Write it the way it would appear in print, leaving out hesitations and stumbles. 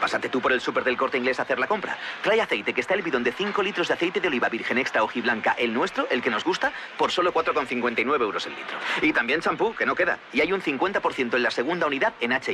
Pásate tú por el súper del Corte Inglés a hacer la compra. Trae aceite, que está el bidón de 5 litros de aceite de oliva virgen extra hojiblanca, el nuestro, el que nos gusta, por solo 4,59 euros el litro. Y también champú, que no queda. Y hay un 50% en la segunda unidad en H&M.